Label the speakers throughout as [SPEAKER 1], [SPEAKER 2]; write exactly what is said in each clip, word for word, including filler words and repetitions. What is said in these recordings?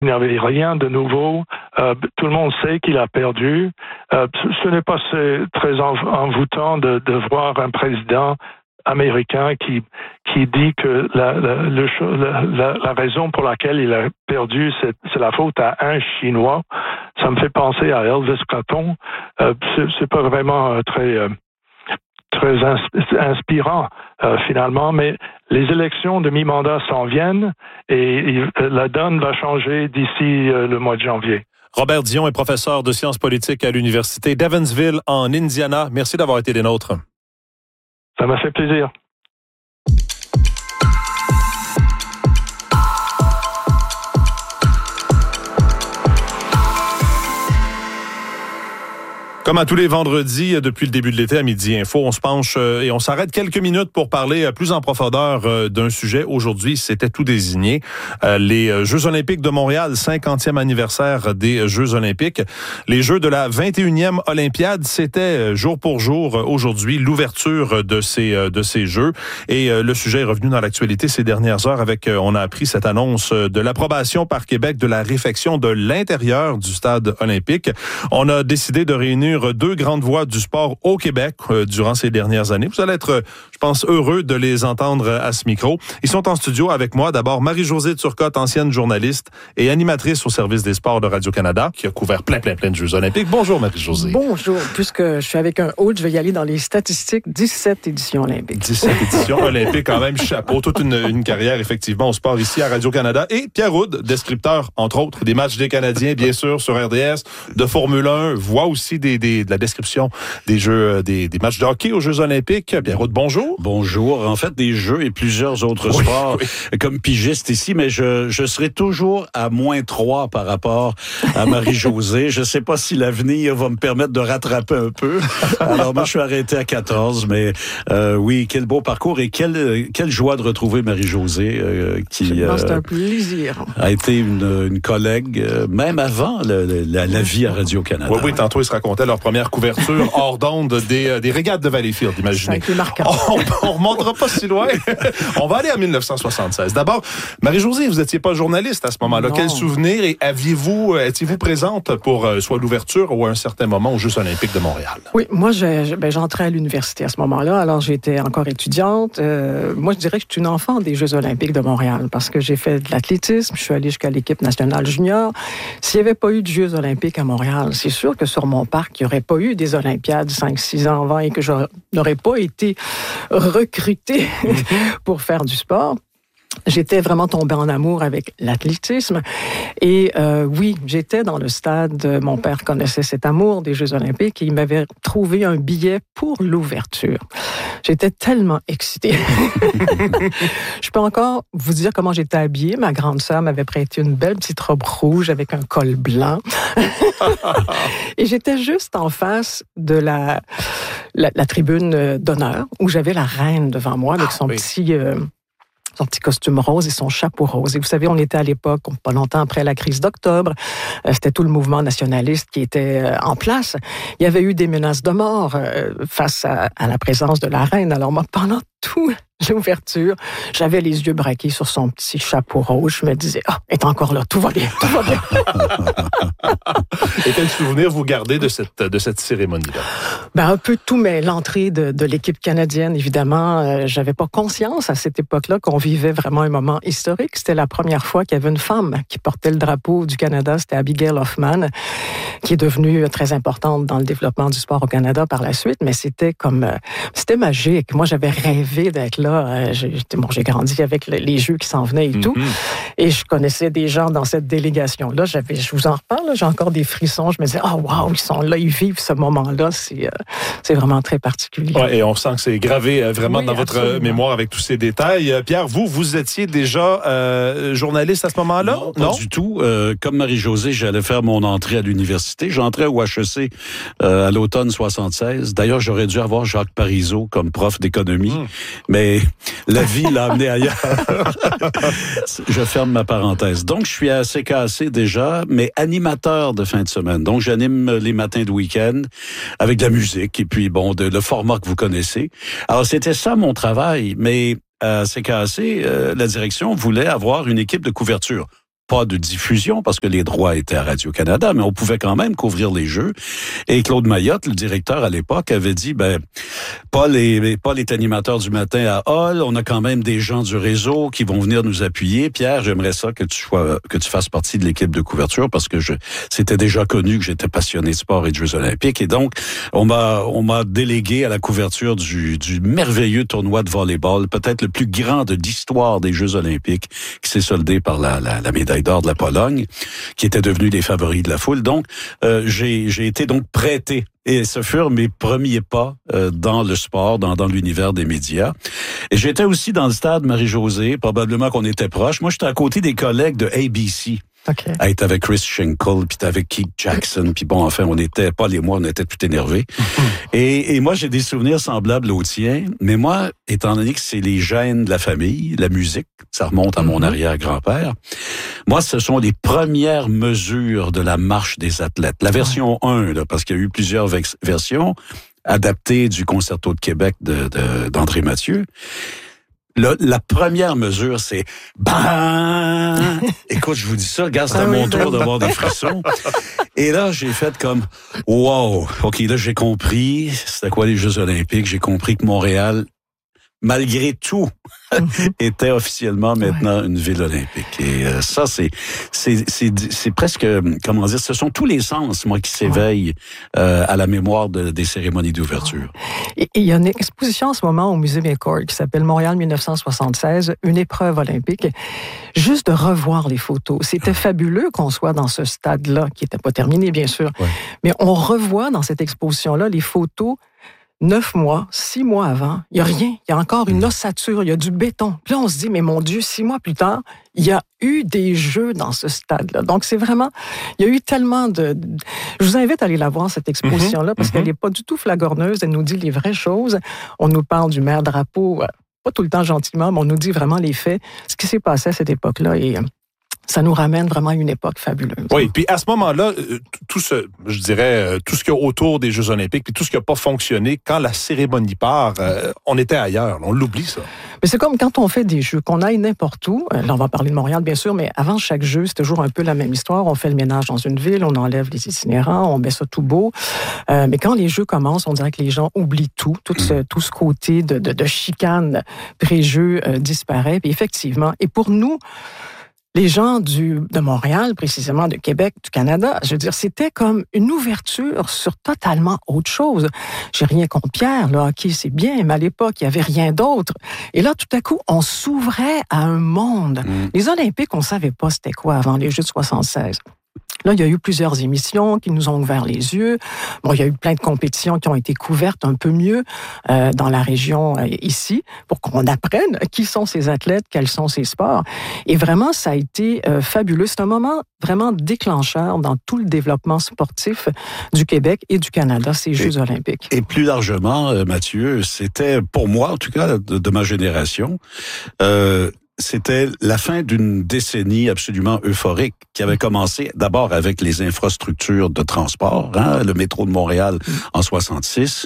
[SPEAKER 1] Il n'y avait rien de nouveau. Euh, tout le monde sait qu'il a perdu. Euh, ce n'est pas très envoûtant de, de voir un président américain qui qui dit que la, la, le, la, la raison pour laquelle il a perdu, c'est, c'est la faute à un Chinois. Ça me fait penser à Elvis Cotton. Euh, c'est, c'est pas vraiment euh, très euh, très inspirant euh, finalement, mais les élections de mi-mandat s'en viennent et, et la donne va changer d'ici euh, le mois de janvier.
[SPEAKER 2] Robert Dion est professeur de sciences politiques à l'université d'Evansville en Indiana. Merci d'avoir été des nôtres.
[SPEAKER 1] Ça m'a fait plaisir.
[SPEAKER 2] Comme à tous les vendredis, depuis le début de l'été à Midi Info, on se penche et on s'arrête quelques minutes pour parler plus en profondeur d'un sujet. Aujourd'hui, c'était tout désigné. Les Jeux olympiques de Montréal, cinquantième anniversaire des Jeux olympiques. Les Jeux de la vingt et unième Olympiade, c'était jour pour jour aujourd'hui l'ouverture de ces, de ces Jeux. Et le sujet est revenu dans l'actualité ces dernières heures avec, on a appris cette annonce de l'approbation par Québec de la réfection de l'intérieur du stade olympique. On a décidé de réunir deux grandes voix du sport au Québec euh, durant ces dernières années. Vous allez être, je pense, heureux de les entendre à ce micro. Ils sont en studio avec moi. D'abord, Marie-Josée Turcotte, ancienne journaliste et animatrice au service des sports de Radio-Canada, qui a couvert plein, plein, plein de Jeux olympiques. Bonjour, Marie-Josée.
[SPEAKER 3] Bonjour. Puisque je suis avec un hôte, je vais y aller dans les statistiques. dix-sept éditions olympiques.
[SPEAKER 2] dix-sept éditions olympiques, quand même. Chapeau. Toute une, une carrière, effectivement, au sport ici à Radio-Canada. Et Pierre Houde, descripteur, entre autres, des matchs des Canadiens, bien sûr, sur R D S, de Formule un, voit aussi des Des, de la description des jeux, des, des matchs de hockey aux Jeux olympiques. Pierre Houde, bonjour.
[SPEAKER 4] Bonjour. En fait, des jeux et plusieurs autres oui, sports oui. comme pigiste ici, mais je, je serai toujours à moins trois par rapport à Marie-Josée. Je ne sais pas si l'avenir va me permettre de rattraper un peu. Alors, moi, je suis arrêté à quatorze, mais euh, oui, quel beau parcours et quelle, quelle joie de retrouver Marie-Josée euh, qui
[SPEAKER 3] euh, c'est un plaisir.
[SPEAKER 4] a été une, une collègue, euh, même avant le, le, la, la vie à Radio-Canada.
[SPEAKER 2] Oui, oui, tantôt, ils se racontaient leur première couverture hors d'onde des, des régates de Valleyfield, imaginez.
[SPEAKER 3] Ça a été marquant.
[SPEAKER 2] On ne remontera pas si loin. On va aller en dix-neuf cent soixante-seize. D'abord, Marie-Josée, vous n'étiez pas journaliste à ce moment-là.
[SPEAKER 3] Non.
[SPEAKER 2] Quel souvenir et aviez-vous, étiez-vous présente pour euh, soit l'ouverture ou à un certain moment aux Jeux olympiques de Montréal?
[SPEAKER 3] Oui, moi, je, ben, j'entrais à l'université à ce moment-là. Alors, j'étais encore étudiante. Euh, moi, je dirais que je suis une enfant des Jeux olympiques de Montréal parce que j'ai fait de l'athlétisme. Je suis allée jusqu'à l'équipe nationale junior. S'il n'y avait pas eu de Jeux olympiques à Montréal, c'est sûr que sur mon parc, il n'y aurait pas eu des Olympiades cinq six ans avant et que je n'aurais pas été recrutée pour faire du sport. J'étais vraiment tombée en amour avec l'athlétisme. Et euh, oui, j'étais dans le stade. Mon père connaissait cet amour des Jeux olympiques et il m'avait trouvé un billet pour l'ouverture. J'étais tellement excitée. Je peux encore vous dire comment j'étais habillée. Ma grande sœur m'avait prêté une belle petite robe rouge avec un col blanc. Et j'étais juste en face de la, la, la tribune d'honneur où j'avais la reine devant moi avec son ah, oui. petit... Euh, son petit costume rose et son chapeau rose. Et vous savez, on était à l'époque, pas longtemps après la crise d'octobre, euh, c'était tout le mouvement nationaliste qui était euh, en place. Il y avait eu des menaces de mort euh, face à, à la présence de la reine. Alors moi, pendant tout l'ouverture, j'avais les yeux braqués sur son petit chapeau rose. Je me disais, ah, oh, elle est encore là, tout va bien, tout va bien.
[SPEAKER 2] Et quel souvenir vous gardez de cette, de cette cérémonie-là?
[SPEAKER 3] Ben, un peu tout, mais l'entrée de, de l'équipe canadienne, évidemment, euh, j'avais pas conscience à cette époque-là qu'on vivait vraiment un moment historique. C'était la première fois qu'il y avait une femme qui portait le drapeau du Canada. C'était Abigail Hoffman, qui est devenue très importante dans le développement du sport au Canada par la suite, mais c'était comme, euh, c'était magique. Moi, j'avais rêvé d'être là. Euh, j'ai, bon, j'ai grandi avec le, les Jeux qui s'en venaient et mm-hmm. tout, et je connaissais des gens dans cette délégation-là. J'avais, je vous en reparle, là, j'ai encore des frissons. Je me disais, ah, oh, wow, ils sont là, ils vivent ce moment-là. C'est, euh, c'est vraiment très particulier.
[SPEAKER 2] Ouais, et on sent que c'est gravé euh, vraiment oui, dans votre absolument. mémoire avec tous ces détails. Euh, Pierre, vous, vous étiez déjà euh, journaliste à ce moment-là?
[SPEAKER 4] Non, pas non? du tout. Euh, comme Marie-Josée, j'allais faire mon entrée à l'université. J'entrais au H E C euh, à l'automne soixante-seize. D'ailleurs, j'aurais dû avoir Jacques Parizeau comme prof d'économie, mmh. mais la vie l'a amené ailleurs. Je ferme ma parenthèse. Donc, je suis à C K A C déjà, mais animateur de fin de semaine. Donc, j'anime les matins de week-end avec de la musique et puis, bon, de, le format que vous connaissez. Alors, c'était ça mon travail, mais à C K A C, euh, la direction voulait avoir une équipe de couverture. pas de diffusion parce que les droits étaient à Radio-Canada, mais on pouvait quand même couvrir les Jeux. Et Claude Mayotte, le directeur à l'époque, avait dit, ben, Paul est, Paul est animateur du matin à Hall, on a quand même des gens du réseau qui vont venir nous appuyer. Pierre, j'aimerais ça que tu sois, que tu fasses partie de l'équipe de couverture parce que je, c'était déjà connu que j'étais passionné de sport et de Jeux olympiques. Et donc, on m'a, on m'a délégué à la couverture du, du merveilleux tournoi de volleyball, peut-être le plus grand de l'histoire des Jeux olympiques, qui s'est soldé par la, la, la médaille d'or de la Pologne, qui était devenue des favoris de la foule. Donc, euh, j'ai, j'ai été donc prêté. Et ce furent mes premiers pas euh, dans le sport, dans, dans l'univers des médias. Et j'étais aussi dans le stade Marie-Josée, probablement qu'on était proches. Moi, j'étais à côté des collègues de A B C.
[SPEAKER 3] Okay.
[SPEAKER 4] À être avec Chris Schenkel, puis avec Keith Jackson, puis bon, enfin, on était, pas les mois, on était tout énervés. et, et moi, j'ai des souvenirs semblables aux tiens, mais moi, étant donné que c'est les gènes de la famille, la musique, ça remonte à mon arrière-grand-père, moi, ce sont les premières mesures de la marche des athlètes. La version un, là, parce qu'il y a eu plusieurs vex- versions adaptées du Concerto de Québec de, de, d'André Mathieu. Le, la première mesure, c'est ben. Écoute, je vous dis ça, regarde, c'est à mon tour d'avoir des frissons. Et là, j'ai fait comme wow. Ok, là, j'ai compris c'était quoi les Jeux olympiques. J'ai compris que Montréal, malgré tout, était officiellement maintenant ouais. une ville olympique. Et euh, ça, c'est, c'est, c'est, c'est presque, comment dire, ce sont tous les sens, moi, qui s'éveillent euh, à la mémoire de, des cérémonies d'ouverture.
[SPEAKER 3] Et il y a une exposition en ce moment au Musée McCord qui s'appelle Montréal dix-neuf cent soixante-seize, une épreuve olympique. Juste de revoir les photos. C'était fabuleux qu'on soit dans ce stade-là, qui n'était pas terminé, bien sûr. Ouais. Mais on revoit dans cette exposition-là les photos Neuf mois, six mois avant, il n'y a rien. Il y a encore une ossature, il y a du béton. Puis là, on se dit, mais mon Dieu, six mois plus tard, il y a eu des Jeux dans ce stade-là. Donc, c'est vraiment... Il y a eu tellement de... Je vous invite à aller la voir, cette exposition-là, parce mm-hmm. qu'elle n'est pas du tout flagorneuse. Elle nous dit les vraies choses. On nous parle du maire Drapeau, pas tout le temps gentiment, mais on nous dit vraiment les faits, ce qui s'est passé à cette époque-là. Et ça nous ramène vraiment à une époque fabuleuse.
[SPEAKER 2] Oui, puis à ce moment-là, tout ce, je dirais, tout ce qu'il y a autour des Jeux olympiques, puis tout ce qui n'a pas fonctionné, quand la cérémonie part, euh, on était ailleurs, on l'oublie ça.
[SPEAKER 3] Mais c'est comme quand on fait des jeux, qu'on aille n'importe où, là on va parler de Montréal bien sûr, mais avant chaque jeu, c'est toujours un peu la même histoire. On fait le ménage dans une ville, on enlève les itinérants, on met ça tout beau. Euh, mais quand les jeux commencent, on dirait que les gens oublient tout, tout ce, tout ce côté de, de, de chicane pré-jeu euh, disparaît. Puis effectivement, et pour nous, les gens du, de Montréal, précisément de Québec, du Canada, je veux dire, c'était comme une ouverture sur totalement autre chose. J'ai rien contre Pierre, le hockey, c'est bien, mais à l'époque, il n'y avait rien d'autre. Et là, tout à coup, on s'ouvrait à un monde. Mmh. Les Olympiques, on ne savait pas c'était quoi avant les Jeux de soixante-seize. Là, il y a eu plusieurs émissions qui nous ont ouvert les yeux. Bon, il y a eu plein de compétitions qui ont été couvertes un peu mieux euh, dans la région euh, ici pour qu'on apprenne qui sont ces athlètes, quels sont ces sports. Et vraiment, ça a été euh, fabuleux. C'est un moment vraiment déclencheur dans tout le développement sportif du Québec et du Canada, ces Jeux et, olympiques.
[SPEAKER 4] Et plus largement, euh, Mathieu, c'était pour moi, en tout cas, de, de ma génération, euh, c'était la fin d'une décennie absolument euphorique qui avait commencé d'abord avec les infrastructures de transport, hein, le métro de Montréal en soixante-six,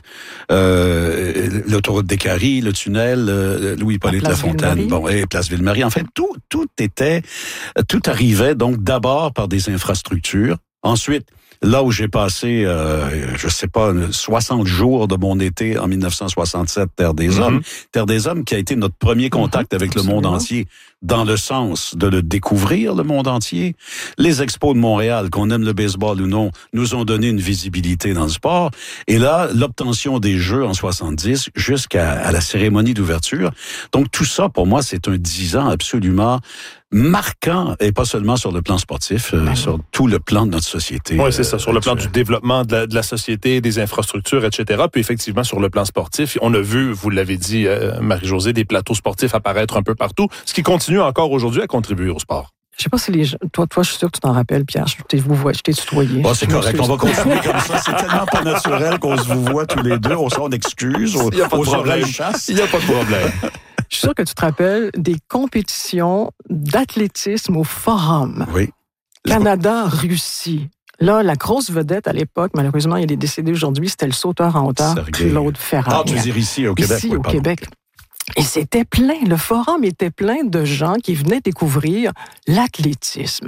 [SPEAKER 4] euh, l'autoroute des Caries, le tunnel, euh, Louis-Hippolyte Lafontaine, bon, et Place Ville-Marie. En fait, tout, tout était, tout arrivait donc d'abord par des infrastructures. Ensuite, là où j'ai passé, euh, je sais pas, soixante jours de mon été en dix-neuf cent soixante-sept, Terre des mm-hmm. Hommes. Terre des Hommes qui a été notre premier contact mm-hmm. avec Absolument. Le monde entier, dans le sens de le découvrir, le monde entier. Les expos de Montréal, qu'on aime le baseball ou non, nous ont donné une visibilité dans le sport. Et là, l'obtention des Jeux en soixante-dix jusqu'à à la cérémonie d'ouverture. Donc tout ça, pour moi, c'est un dix ans absolument marquant, et pas seulement sur le plan sportif, euh, mmh. sur tout le plan de notre société.
[SPEAKER 2] Oui, c'est ça, sur euh, le plan du développement de la, de la société, des infrastructures, et cetera. Puis effectivement, sur le plan sportif, on a vu, vous l'avez dit, euh, Marie-Josée, des plateaux sportifs apparaître un peu partout, ce qui continue encore aujourd'hui à contribuer au sport.
[SPEAKER 3] Je sais pas si les gens... Toi, toi, je suis sûr que tu t'en rappelles, Pierre. Je t'ai, vous vois, je t'ai tutoyé.
[SPEAKER 4] Bon, c'est correct. On va continuer comme ça. C'est tellement pas naturel qu'on se vous voit tous les deux. On s'en excuse.
[SPEAKER 2] Il n'y a pas de problème. Il n'y a pas de problème.
[SPEAKER 3] Je suis sûr que tu te rappelles des compétitions d'athlétisme au Forum.
[SPEAKER 4] Oui.
[SPEAKER 3] Canada-Russie. Là, la grosse vedette à l'époque, malheureusement, il est décédé aujourd'hui, c'était le sauteur en hauteur, Claude Ferrand.
[SPEAKER 4] Ah, tu veux dire ici, au Québec.
[SPEAKER 3] Ici,
[SPEAKER 4] oui,
[SPEAKER 3] au
[SPEAKER 4] pardon.
[SPEAKER 3] Québec. Et c'était plein, le forum était plein de gens qui venaient découvrir l'athlétisme.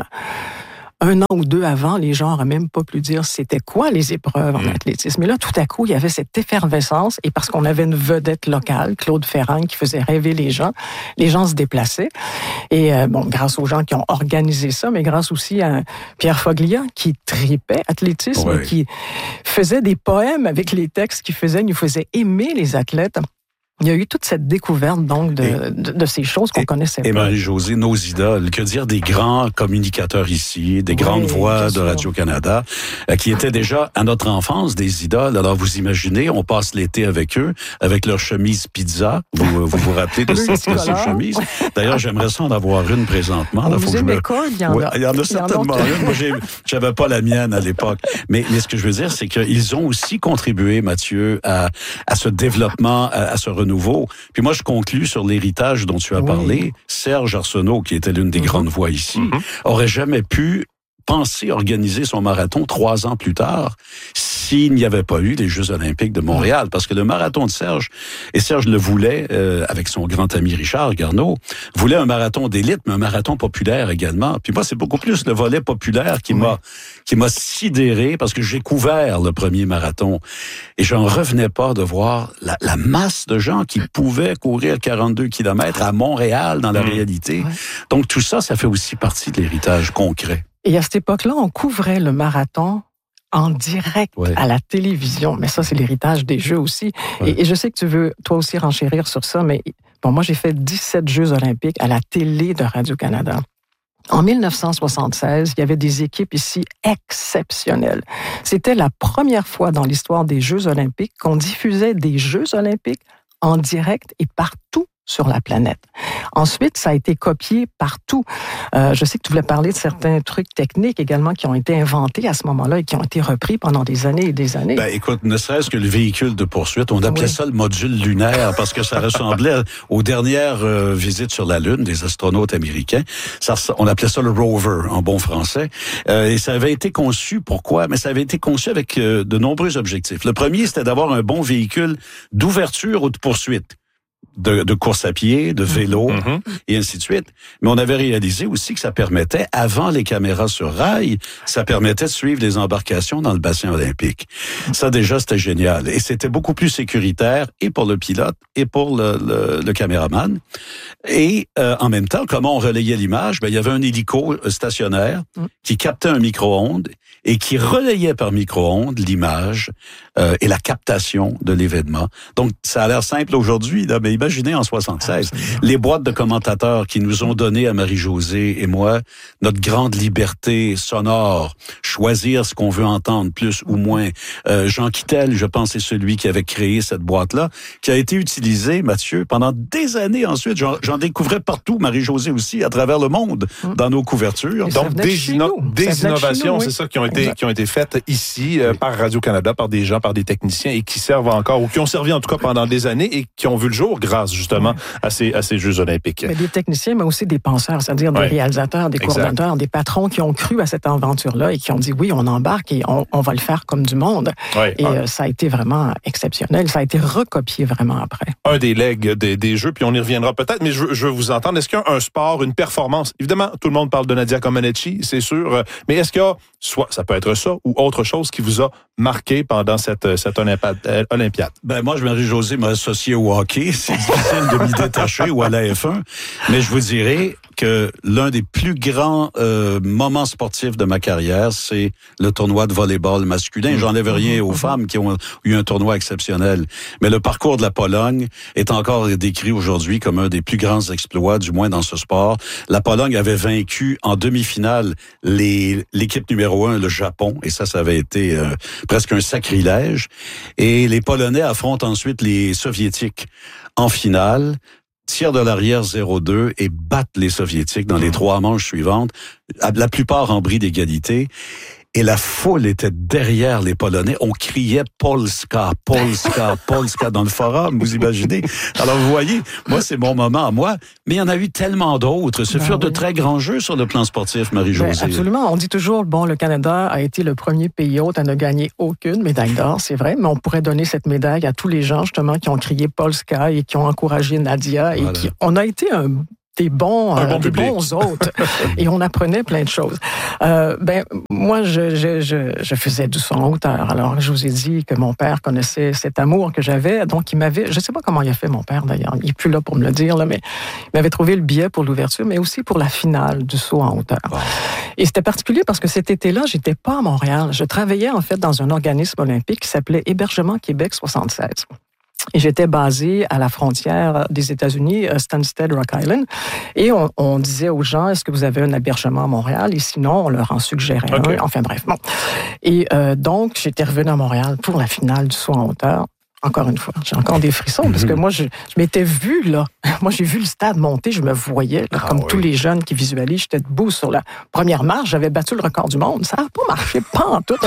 [SPEAKER 3] Un an ou deux avant, les gens n'auraient même pas pu dire c'était quoi les épreuves en athlétisme. Mais là, tout à coup, il y avait cette effervescence et parce qu'on avait une vedette locale, Claude Ferrand, qui faisait rêver les gens, les gens se déplaçaient. Et euh, bon, grâce aux gens qui ont organisé ça, mais grâce aussi à Pierre Foglia, qui tripait athlétisme, ouais. qui faisait des poèmes avec les textes qu'il faisait, il nous faisait aimer les athlètes. Il y a eu toute cette découverte, donc, de, et, de, de ces choses qu'on
[SPEAKER 4] et,
[SPEAKER 3] connaissait pas.
[SPEAKER 4] Et Marie-Josée, nos idoles, que dire des grands communicateurs ici, des oui, grandes voix de Radio-Canada, euh, qui étaient déjà, à notre enfance, des idoles. Alors, vous imaginez, on passe l'été avec eux, avec leur chemise pizza. Vous vous, vous rappelez de ces, ces chemises? D'ailleurs, j'aimerais ça en avoir une présentement.
[SPEAKER 3] Là, faut que je me... quoi, il y en a.
[SPEAKER 4] Ouais, il y en a certainement en une. Moi, j'ai, j'avais pas la mienne à l'époque. Mais, mais ce que je veux dire, c'est qu'ils ont aussi contribué, Mathieu, à, à ce développement, à, à ce renouveau. Nouveau. Puis moi, je conclus sur l'héritage dont tu as oui. parlé. Serge Arsenault, qui était l'une des mm-hmm. grandes voix ici, mm-hmm. aurait jamais pu penser organiser son marathon trois ans plus tard s'il n'y avait pas eu les Jeux olympiques de Montréal. Parce que le marathon de Serge, et Serge le voulait, euh, avec son grand ami Richard Garneau, voulait un marathon d'élite, mais un marathon populaire également. Puis moi, c'est beaucoup plus le volet populaire qui oui. m'a qui m'a sidéré, parce que j'ai couvert le premier marathon. Et j'en revenais pas de voir la, la masse de gens qui pouvaient courir quarante-deux kilomètres à Montréal dans la mmh. réalité. Ouais. Donc tout ça, ça fait aussi partie de l'héritage concret.
[SPEAKER 3] Et à cette époque-là, on couvrait le marathon en direct ouais. à la télévision. Mais ça, c'est l'héritage des Jeux aussi. Ouais. Et, et je sais que tu veux, toi aussi, renchérir sur ça, mais bon, moi, j'ai fait dix-sept Jeux olympiques à la télé de Radio-Canada. En dix-neuf cent soixante-seize, il y avait des équipes ici exceptionnelles. C'était la première fois dans l'histoire des Jeux olympiques qu'on diffusait des Jeux olympiques en direct et partout sur la planète. Ensuite, ça a été copié partout. Euh, je sais que tu voulais parler de certains trucs techniques également qui ont été inventés à ce moment-là et qui ont été repris pendant des années et des années.
[SPEAKER 4] Ben, écoute, ne serait-ce que le véhicule de poursuite, on appelait oui. ça le module lunaire parce que ça ressemblait aux dernières euh, visites sur la Lune des astronautes américains. Ça, on appelait ça le rover en bon français. Euh, et ça avait été conçu, pourquoi? Mais ça avait été conçu avec euh, de nombreux objectifs. Le premier, c'était d'avoir un bon véhicule d'ouverture ou de poursuite. De, de course à pied, de vélo, mm-hmm. et ainsi de suite. Mais on avait réalisé aussi que ça permettait, avant les caméras sur rail, ça permettait de suivre les embarcations dans le bassin olympique. Ça, déjà, c'était génial. Et c'était beaucoup plus sécuritaire, et pour le pilote, et pour le, le, le caméraman. Et euh, en même temps, comment on relayait l'image? Ben, il y avait un hélico stationnaire mm. qui captait un micro-ondes et qui relayait par micro-ondes l'image euh, et la captation de l'événement. Donc, ça a l'air simple aujourd'hui, là, mais imaginez en soixante-seize, Absolument. Les boîtes de commentateurs qui nous ont donné à Marie-Josée et moi notre grande liberté sonore, choisir ce qu'on veut entendre plus ou moins. Euh, Jean Quittel, je pense, c'est celui qui avait créé cette boîte-là, qui a été utilisée, Mathieu, pendant des années ensuite. J'en, j'en découvrais partout, Marie-Josée aussi, à travers le monde, mmh. dans nos couvertures.
[SPEAKER 2] Donc, des, inno- des innovations, nous, oui. c'est ça, qui ont été, qui ont été faites ici euh, oui. par Radio-Canada, par des gens, par des techniciens, et qui servent encore, ou qui ont servi en tout cas pendant des années, et qui ont vu le jour grâce justement oui. à, ces, à ces Jeux olympiques.
[SPEAKER 3] Mais des techniciens, mais aussi des penseurs, c'est-à-dire des oui. réalisateurs, des coordonnateurs, des patrons qui ont cru à cette aventure-là et qui ont dit oui, on embarque et on, on va le faire comme du monde. Oui. Et ah. euh, ça a été vraiment exceptionnel. Ça a été recopié vraiment après.
[SPEAKER 2] Un des legs des, des Jeux, puis on y reviendra peut-être, mais je, je veux vous entendre. Est-ce qu'il y a un sport, une performance? Évidemment, tout le monde parle de Nadia Comaneci, c'est sûr, mais est-ce qu'il y a, soit ça peut être ça, ou autre chose qui vous a marqué pendant cette, cette Olympiade?
[SPEAKER 4] Ben moi, je Marie-Josée m'a associé au hockey. C'est difficile de m'y détacher ou à la F un. Mais je vous dirais que l'un des plus grands euh, moments sportifs de ma carrière, c'est le tournoi de volley-ball masculin. J'enlève rien aux femmes qui ont eu un tournoi exceptionnel. Mais le parcours de la Pologne est encore décrit aujourd'hui comme un des plus grands exploits, du moins dans ce sport. La Pologne avait vaincu en demi-finale les, l'équipe numéro un, le Japon, et ça, ça avait été euh, presque un sacrilège. Et les Polonais affrontent ensuite les Soviétiques en finale, tirent de l'arrière zéro deux et battent les Soviétiques dans les trois manches suivantes, la plupart en bris d'égalité. et la foule était derrière les Polonais. On criait Polska, Polska, Polska dans le forum, vous imaginez? Alors, vous voyez, moi, c'est mon moment à moi, mais il y en a eu tellement d'autres. Ce ben furent oui. de très grands jeux sur le plan sportif, Marie-Josée.
[SPEAKER 3] Ben absolument. On dit toujours, bon, le Canada a été le premier pays hôte à ne gagner aucune médaille d'or, c'est vrai, mais on pourrait donner cette médaille à tous les gens, justement, qui ont crié Polska et qui ont encouragé Nadia. Voilà. Et qui, on a été un des bons,
[SPEAKER 2] un bon
[SPEAKER 3] euh, des bons hôtes et on apprenait plein de choses. Euh, ben moi, je, je, je, je faisais du saut en hauteur. Alors, je vous ai dit que mon père connaissait cet amour que j'avais, donc il m'avait, je sais pas comment il a fait mon père d'ailleurs, il est plus là pour me le dire là, mais il m'avait trouvé le billet pour l'ouverture, mais aussi pour la finale du saut en hauteur. Wow. Et c'était particulier parce que cet été-là, j'étais pas à Montréal. Je travaillais en fait dans un organisme olympique qui s'appelait Hébergement Québec soixante-seize. Et j'étais basée à la frontière des États-Unis, Stansted, Rock Island. Et on, on disait aux gens, est-ce que vous avez un hébergement à Montréal? Et sinon, on leur en suggérait okay. un. Enfin bref, bon. Et euh, donc, j'étais revenue à Montréal pour la finale du saut en hauteur. Encore une fois, j'ai encore des frissons, mm-hmm. parce que moi, je, je m'étais vue, là. Moi, j'ai vu le stade monter, je me voyais, là, ah, comme oui. tous les jeunes qui visualisent. J'étais debout sur la première marche, j'avais battu le record du monde. Ça n'a pas marché, pas en tout.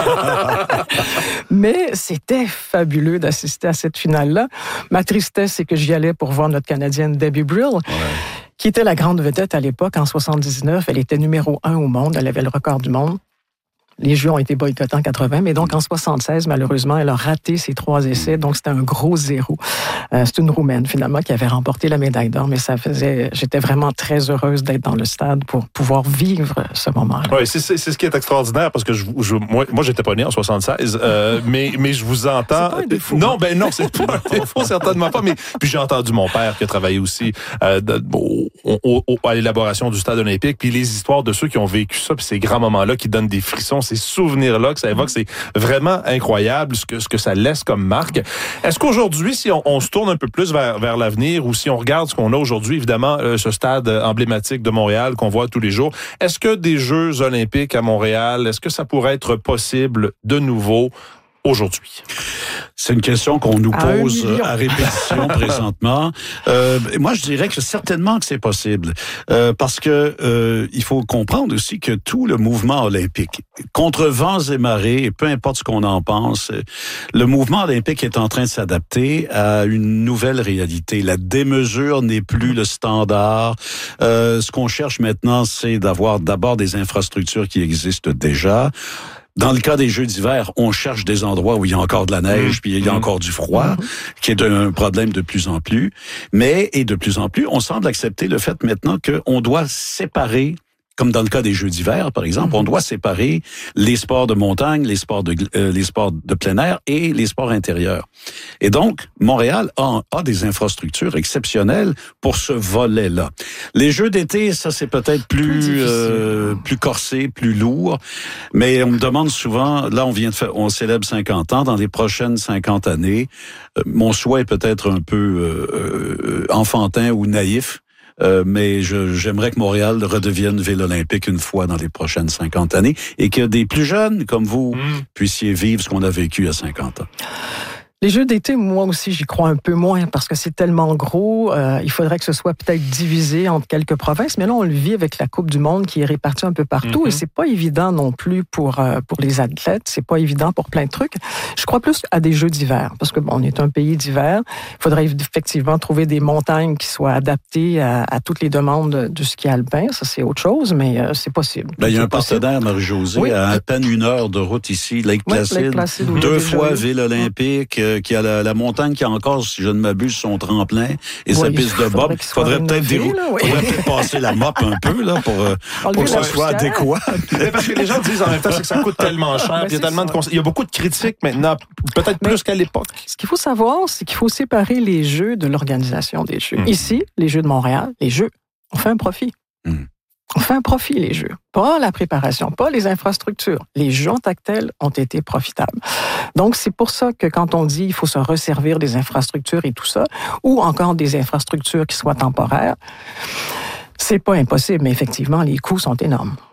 [SPEAKER 3] Mais c'était fabuleux d'assister à cette finale-là. Ma tristesse, c'est que j'y allais pour voir notre Canadienne Debbie Brill, ouais. qui était la grande vedette à l'époque, en soixante-dix-neuf. Elle était numéro un au monde, elle avait le record du monde. Les Jeux ont été boycottés en quatre-vingts, mais donc en soixante-seize, malheureusement, elle a raté ses trois essais, donc c'était un gros zéro. Euh, c'est une Roumaine, finalement, qui avait remporté la médaille d'or, mais ça faisait... J'étais vraiment très heureuse d'être dans le stade pour pouvoir vivre ce moment-là.
[SPEAKER 2] Oui, c'est, c'est, c'est ce qui est extraordinaire, parce que je, je, moi, moi, j'étais pas né en soixante-seize, euh, mais, mais je vous entends...
[SPEAKER 3] C'est pas un défaut.
[SPEAKER 2] Non, ben non, c'est pas un défaut, certainement pas, mais puis j'ai entendu mon père qui a travaillé aussi euh, de, au, au, au, à l'élaboration du stade olympique, puis les histoires de ceux qui ont vécu ça, puis ces grands moments-là qui donnent des frissons, ces souvenirs-là que ça évoque, c'est vraiment incroyable ce que, ce que ça laisse comme marque. Est-ce qu'aujourd'hui, si on, on se tourne un peu plus vers, vers l'avenir ou si on regarde ce qu'on a aujourd'hui, évidemment, euh, ce stade emblématique de Montréal qu'on voit tous les jours, est-ce que des Jeux olympiques à Montréal, est-ce que ça pourrait être possible de nouveau aujourd'hui?
[SPEAKER 4] C'est une question qu'on nous pose à répétition présentement. Euh, moi, je dirais que certainement que c'est possible. Euh, parce que euh, il faut comprendre aussi que tout le mouvement olympique, contre vents et marées, et peu importe ce qu'on en pense, le mouvement olympique est en train de s'adapter à une nouvelle réalité. La démesure n'est plus le standard. Euh, ce qu'on cherche maintenant, c'est d'avoir d'abord des infrastructures qui existent déjà. Dans le cas des Jeux d'hiver, on cherche des endroits où il y a encore de la neige, mmh. puis il y a encore du froid, mmh. qui est un problème de plus en plus. Mais, et de plus en plus, on semble accepter le fait maintenant qu'on doit séparer, comme dans le cas des Jeux d'hiver, par exemple, mmh. on doit séparer les sports de montagne, les sports de euh, les sports de plein air et les sports intérieurs. Et donc, Montréal a, a des infrastructures exceptionnelles pour ce volet-là. Les Jeux d'été, ça c'est peut-être plus plus, euh, plus corsé, plus lourd, mais on me demande souvent, là on vient de faire, on célèbre cinquante ans, dans les prochaines cinquante années, euh, mon souhait est peut-être un peu euh, euh, enfantin ou naïf. Euh, mais je, j'aimerais que Montréal redevienne ville olympique une fois dans les prochaines cinquante années et que des plus jeunes comme vous mmh. puissiez vivre ce qu'on a vécu à cinquante ans.
[SPEAKER 3] Les Jeux d'été, moi aussi, j'y crois un peu moins parce que c'est tellement gros. Euh, il faudrait que ce soit peut-être divisé entre quelques provinces. Mais là, on le vit avec la Coupe du Monde qui est répartie un peu partout. Mm-hmm. Et c'est pas évident non plus pour euh, pour les athlètes. C'est pas évident pour plein de trucs. Je crois plus à des Jeux d'hiver parce que bon, on est un pays d'hiver. Il faudrait effectivement trouver des montagnes qui soient adaptées à, à toutes les demandes du ski alpin. Ça, c'est autre chose, mais euh, c'est possible.
[SPEAKER 4] Ben, il y a un partenaire, Marie-Josée, oui. à à peine une heure de route ici, Lake Placid, oui, Lake Placid deux fois ville olympique. Euh, qui a la, la montagne qui a encore, si je ne m'abuse, son tremplin et oui, sa piste de bob. Il faudrait peut-être déroule, oui. faudrait peut-être passer la mop un peu là pour, euh, pour que ça soit adéquat.
[SPEAKER 2] Parce que les gens disent en même temps c'est que ça coûte tellement cher. Ben, il y a tellement de cons- il y a beaucoup de critiques maintenant, peut-être Mais plus qu'à l'époque.
[SPEAKER 3] Ce qu'il faut savoir, c'est qu'il faut séparer les Jeux de l'organisation des Jeux. Mmh. Ici, les Jeux de Montréal, les Jeux, on fait un profit. Mmh. On fait un profit, les Jeux. Pas la préparation, pas les infrastructures. Les Jeux en tant que tels ont été profitables. Donc, c'est pour ça que quand on dit il faut se resservir des infrastructures et tout ça, ou encore des infrastructures qui soient temporaires, c'est pas impossible, mais effectivement, les coûts sont énormes.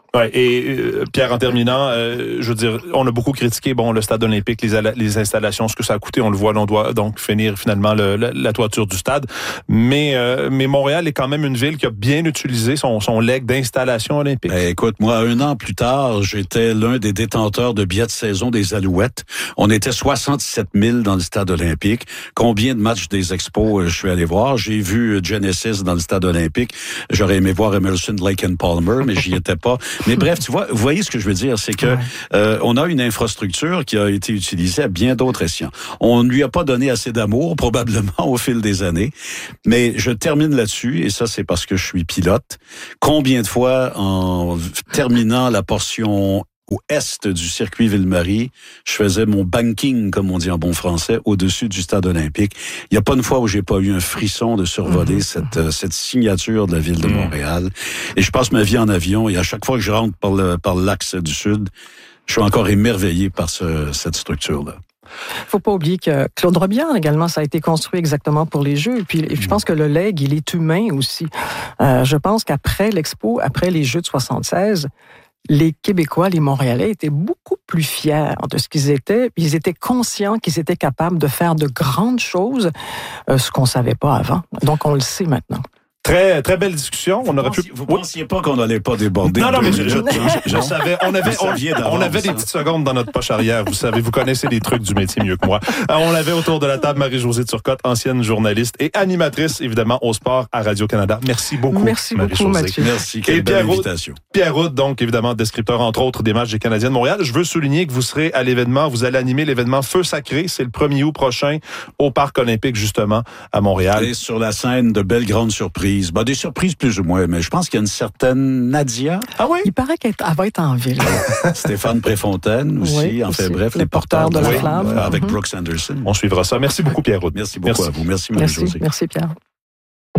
[SPEAKER 2] Ouais, et euh, Pierre, en terminant, euh, je veux dire, on a beaucoup critiqué bon le stade olympique, les, les installations, ce que ça a coûté, on le voit, on doit donc finir finalement le, la, la toiture du stade. Mais euh, mais Montréal est quand même une ville qui a bien utilisé son son legs d'installation olympique.
[SPEAKER 4] Ben, écoute, moi, un an plus tard, j'étais l'un des détenteurs de billets de saison des Alouettes. On était soixante-sept mille dans le stade olympique. Combien de matchs des Expos je suis allé voir? J'ai vu Genesis dans le stade olympique. J'aurais aimé voir Emerson, Lake and Palmer, mais j'y étais pas. Mais bref, tu vois, vous voyez ce que je veux dire, c'est que ouais. euh, on a une infrastructure qui a été utilisée à bien d'autres escients. On ne lui a pas donné assez d'amour, probablement, au fil des années. Mais je termine là-dessus, et ça, c'est parce que je suis pilote. Combien de fois, en terminant la portion au est du circuit Ville-Marie, je faisais mon banking, comme on dit en bon français, au-dessus du stade olympique. Il n'y a pas une fois où j'ai pas eu un frisson de survoler mmh. cette, euh, cette signature de la ville de mmh. Montréal. Et je passe ma vie en avion, et à chaque fois que je rentre par, le, par l'axe du Sud, je suis encore émerveillé par ce, cette structure-là.
[SPEAKER 3] Faut pas oublier que Claude Robillard, également, ça a été construit exactement pour les Jeux. Et puis, je pense que le leg, il est humain aussi. Euh, je pense qu'après l'Expo, après les Jeux de soixante-seize, les Québécois, les Montréalais étaient beaucoup plus fiers de ce qu'ils étaient. Ils étaient conscients qu'ils étaient capables de faire de grandes choses, euh, ce qu'on savait pas avant. Donc, on le sait maintenant.
[SPEAKER 2] Très, très belle discussion.
[SPEAKER 4] Vous
[SPEAKER 2] on aurait
[SPEAKER 4] pensiez,
[SPEAKER 2] pu.
[SPEAKER 4] Vous pensiez pas qu'on n'allait pas déborder?
[SPEAKER 2] Non, non, mais je, je, je, je savais. On avait, on, on avait des petites secondes dans notre poche arrière. Vous savez, vous connaissez les trucs du métier mieux que moi. Alors, on avait autour de la table Marie-Josée Turcotte, ancienne journaliste et animatrice, évidemment, au sport à Radio-Canada. Merci beaucoup,
[SPEAKER 3] Merci beaucoup, Mathieu.
[SPEAKER 4] Merci. Quelle belle invitation.
[SPEAKER 2] Pierre Houde, donc, évidemment, descripteur, entre autres, des matchs des Canadiens de Montréal. Je veux souligner que vous serez à l'événement, vous allez animer l'événement Feu Sacré. C'est le premier août prochain au Parc olympique, justement, à Montréal.
[SPEAKER 4] Et sur la scène, de belles grandes surprises. Ben, des surprises plus ou moins, mais je pense qu'il y a une certaine Nadia.
[SPEAKER 3] Ah oui? Il paraît qu'elle va être en ville.
[SPEAKER 4] Stéphane Préfontaine aussi. Oui, en fait, aussi. Bref, les, les porteurs, porteurs de la flamme. Avec mm-hmm. Brooks Anderson.
[SPEAKER 2] On suivra ça. Merci beaucoup, Pierre Houde.
[SPEAKER 4] Merci beaucoup Merci. à vous. Merci, Marie-Josée.
[SPEAKER 3] Merci, Merci, Pierre.